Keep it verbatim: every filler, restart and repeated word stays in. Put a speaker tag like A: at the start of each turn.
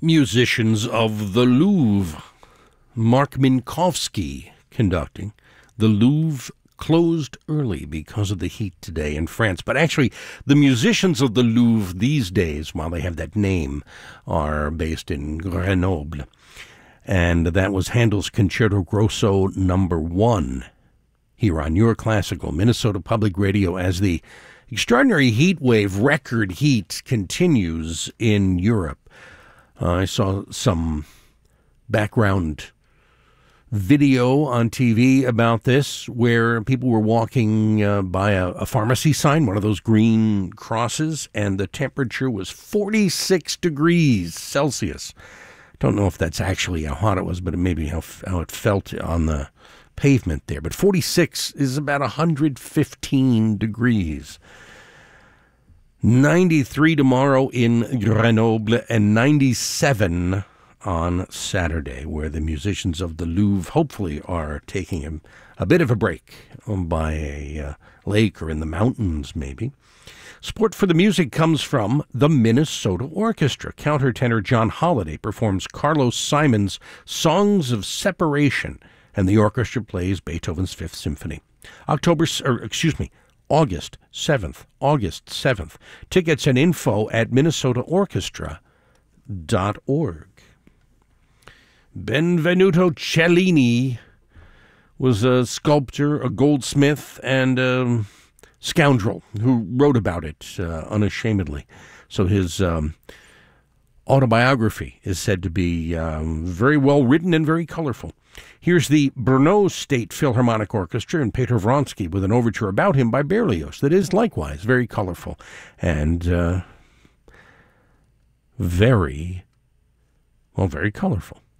A: Musicians of the Louvre. Mark Minkowski conducting. The Louvre closed early because of the heat today in France. But actually, the musicians of the Louvre these days, while they have that name, are based in Grenoble. And that was Handel's Concerto Grosso number one here on Your Classical, Minnesota Public Radio, as the extraordinary heat wave, record heat, continues in Europe. Uh, I saw some background video on T V about this, where people were walking uh, by a, a pharmacy sign, one of those green crosses, and the temperature was forty-six degrees Celsius. Don't know if that's actually how hot it was, but maybe how, how it felt on the pavement there. But forty-six is about one hundred fifteen degrees. ninety-three tomorrow in Grenoble and ninety-seven on Saturday, where the musicians of the Louvre hopefully are taking a, a bit of a break by a uh, lake or in the mountains, maybe. Support for the music comes from the Minnesota Orchestra. Countertenor John Holliday performs Carlos Simon's Songs of Separation, and the orchestra plays Beethoven's Fifth Symphony. October, or excuse me, August seventh, August seventh. Tickets and info at minnesota orchestra dot org. Benvenuto Cellini was a sculptor, a goldsmith, and a scoundrel who wrote about it uh, unashamedly. So his um, autobiography is said to be um, very well written and very colorful. Here's the Brno State Philharmonic Orchestra and Peter Vronsky with an overture about him by Berlioz that is likewise very colorful and uh, very, well, very colorful.